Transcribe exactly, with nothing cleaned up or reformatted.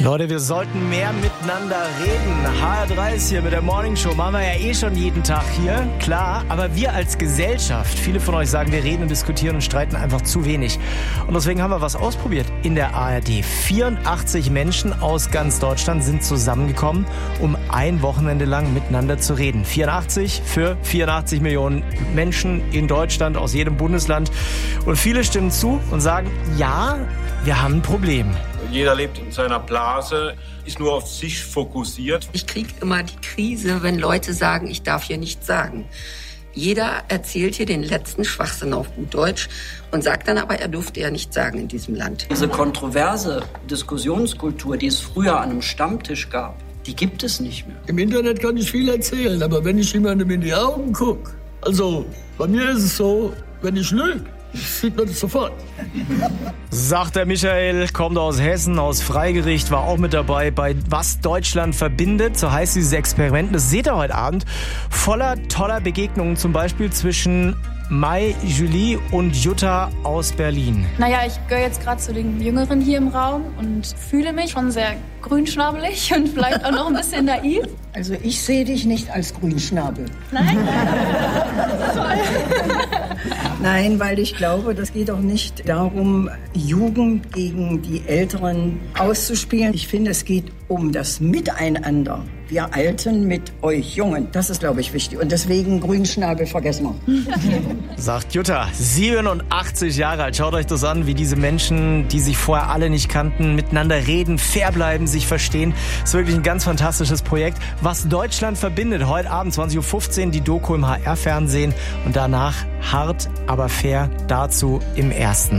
Leute, wir sollten mehr miteinander reden. H R drei ist hier mit der Morning Show. Machen wir ja eh schon jeden Tag hier, klar. Aber wir als Gesellschaft, viele von euch sagen, wir reden und diskutieren und streiten einfach zu wenig. Und deswegen haben wir was ausprobiert in der A R D. vierundachtzig Menschen aus ganz Deutschland sind zusammengekommen, um ein Wochenende lang miteinander zu reden. vierundachtzig für vierundachtzig Millionen Menschen in Deutschland, aus jedem Bundesland. Und viele stimmen zu und sagen, ja, wir haben ein Problem. Jeder lebt in seiner Blase, ist nur auf sich fokussiert. Ich kriege immer die Krise, wenn Leute sagen, ich darf hier nichts sagen. Jeder erzählt hier den letzten Schwachsinn auf gut Deutsch und sagt dann aber, er durfte ja nichts sagen in diesem Land. Diese kontroverse Diskussionskultur, die es früher an einem Stammtisch gab, die gibt es nicht mehr. Im Internet kann ich viel erzählen, aber wenn ich jemandem in die Augen gucke, also bei mir ist es so, wenn ich lüge, sieht man das sofort. Sagt der Michael, kommt aus Hessen, aus Freigericht, war auch mit dabei bei Was Deutschland verbindet. So heißt dieses Experiment. Das seht ihr heute Abend. Voller toller Begegnungen, zum Beispiel zwischen Mai, Julie und Jutta aus Berlin. Naja, ich gehöre jetzt gerade zu den Jüngeren hier im Raum und fühle mich schon sehr grünschnabelig und vielleicht auch noch ein bisschen naiv. Also ich sehe dich nicht als Grünschnabel. Nein? Nein, weil ich glaube, das geht auch nicht darum, Jugend gegen die Älteren auszuspielen. Ich finde, es geht um das Miteinander. Wir Alten mit euch Jungen. Das ist, glaube ich, wichtig. Und deswegen Grünschnabel vergessen wir. Sagt Jutta, siebenundachtzig Jahre alt. Schaut euch das an, wie diese Menschen, die sich vorher alle nicht kannten, miteinander reden, fair bleiben, sich verstehen. Ist wirklich ein ganz fantastisches Projekt. Was Deutschland verbindet, heute Abend zwanzig Uhr fünfzehn, die Doku im H R-Fernsehen und danach hart, aber fair dazu im Ersten.